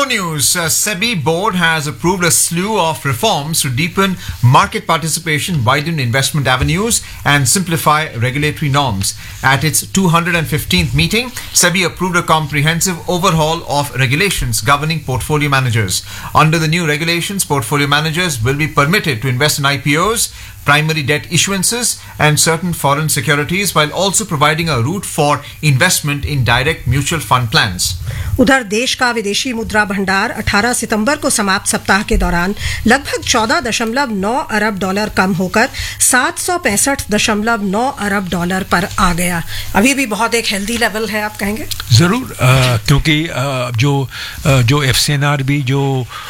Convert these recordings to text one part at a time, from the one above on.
More news. SEBI board has approved a slew of reforms to deepen market participation, widen investment avenues, and simplify regulatory norms. At its 215th meeting, SEBI approved a comprehensive overhaul of regulations governing portfolio managers. Under the new regulations, portfolio managers will be permitted to invest in IPOs, primary debt issuances, and certain foreign securities, while also providing a route for investment in direct mutual fund plans. उधर देश का विदेशी मुद्रा भंडार 18 सितंबर को समाप्त सप्ताह के दौरान लगभग 14.9 अरब डॉलर कम होकर 765.9 अरब डॉलर पर आ गया। अभी भी बहुत एक हेल्दी लेवल है, आप कहेंगे? जरूर, क्योंकि जो एफसीएनआर भी जो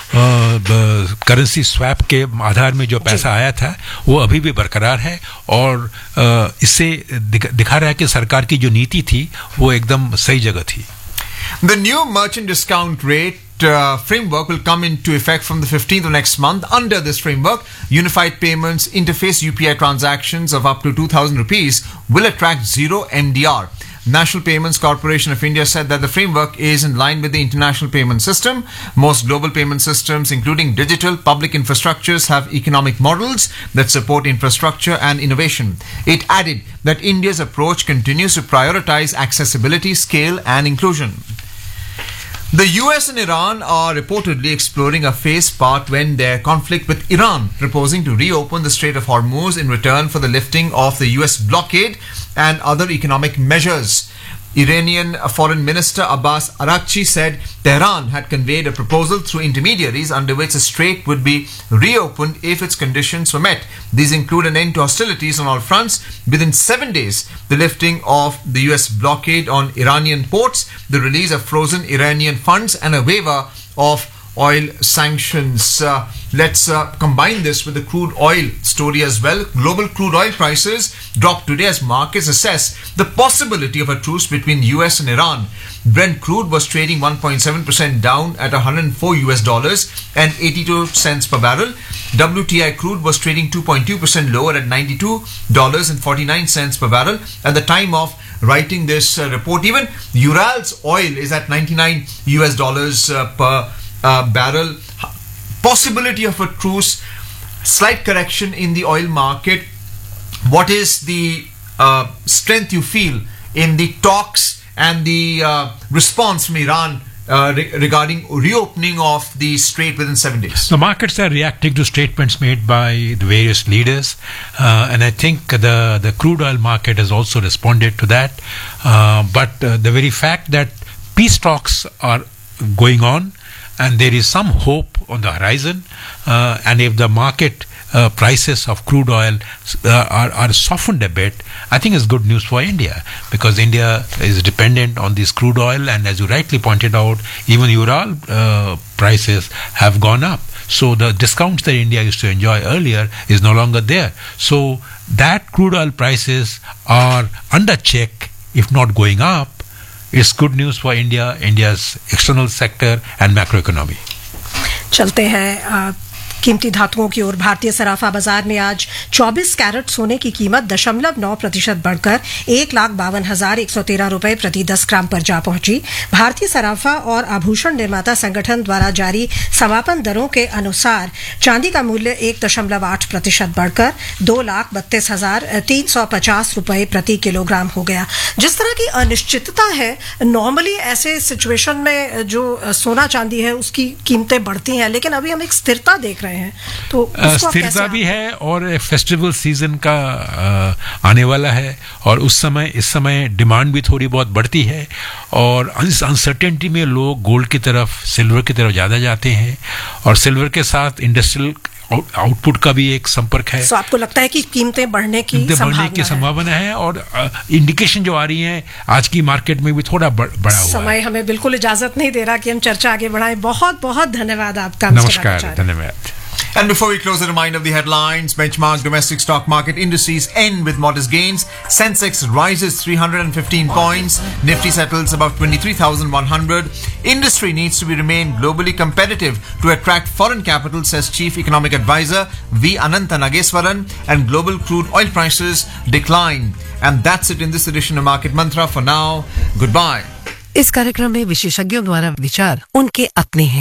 करेंसी स्वैप के आधार में जो पैसा आया था वो अभी भी बरकरार है, और इससे दिखा रहा है कि सरकार की जो नीति थी वो एकदम सही जगह थी। The new merchant discount rate framework will come into effect from the 15th of next month. Under this framework, Unified Payments Interface UPI transactions of up to 2,000 rupees will attract zero MDR. National Payments Corporation of India said that the framework is in line with the international payment system. Most global payment systems, including digital public infrastructures, have economic models that support infrastructure and innovation. It added that India's approach continues to prioritize accessibility, scale, and inclusion. The US and Iran are reportedly exploring a phase part when their conflict with Iran, proposing to reopen the Strait of Hormuz in return for the lifting of the US blockade and other economic measures. Iranian Foreign Minister Abbas Araghchi said Tehran had conveyed a proposal through intermediaries under which the strait would be reopened if its conditions were met. These include an end to hostilities on all fronts within 7 days, the lifting of the US blockade on Iranian ports, the release of frozen Iranian funds, and a waiver of oil sanctions. Let's combine this with the crude oil story as well. Global crude oil prices dropped today as markets assess the possibility of a truce between US and Iran. Brent crude was trading 1.7% down at $104 and 82 cents per barrel. WTI crude was trading 2.2% lower at $92 and 49 cents per barrel. At the time of writing this report, even Urals oil is at $99 per barrel. Possibility of a truce, slight correction in the oil market. What is the strength you feel in the talks and the response from Iran regarding reopening of the strait within 7 days? The markets are reacting to statements made by the various leaders, and I think the crude oil market has also responded to that. But the very fact that peace talks are going on and there is some hope on the horizon, and if the market prices of crude oil are softened a bit, I think it's good news for India, because India is dependent on this crude oil, and as you rightly pointed out, even Ural prices have gone up. So the discounts that India used to enjoy earlier is no longer there. So that crude oil prices are under check, if not going up. It's good news for India, India's external sector and macroeconomy. चलते हैं कीमती धातुओं की ओर। भारतीय सराफा बाजार में आज 24 carat सोने की कीमत 0.9% बढ़कर 1,52,113 रुपए प्रति 10 ग्राम पर जा पहुंची। भारतीय सराफा और आभूषण निर्माता संगठन द्वारा जारी समापन दरों के अनुसार चांदी का मूल्य 1.8% बढ़कर 2,32,350 रुपए प्रति किलोग्राम हो गया। जिस तरह की अनिश्चितता है, नॉर्मली ऐसे सिचुएशन में जो सोना चांदी है उसकी कीमतें बढ़ती हैं, लेकिन अभी हम एक स्थिरता देख रहे हैं, तो स्थिरता भी है और फेस्टिवल सीजन का आने वाला है, और इस समय डिमांड भी थोड़ी बहुत बढ़ती है, और इस अनसर्टेनिटी में लोग गोल्ड की तरफ, सिल्वर की तरफ ज़्यादा जाते हैं, और सिल्वर के साथ इंडस्ट्रियल आउटपुट का भी एक संपर्क है। तो आपको लगता है कि कीमतें बढ़ने की संभावना है, और इंडिकेशन जो आ रही है आज की मार्केट में भी थोड़ा बढ़ा हुआ समय है। हमें बिल्कुल इजाजत नहीं दे रहा कि हम चर्चा आगे बढ़ाएं। बहुत बहुत धन्यवाद आपका। नमस्कार, धन्यवाद। And before we close, a reminder of the headlines. Benchmark domestic stock market indices end with modest gains. Sensex rises 315 points. Nifty settles above 23,100. Industry needs to remain globally competitive to attract foreign capital, says Chief Economic Advisor V. Anantha Nageswaran. And global crude oil prices decline. And that's it in this edition of Market Mantra. For now, goodbye. इस कार्यक्रम में विशेषज्ञों द्वारा विचार उनके अपने हैं।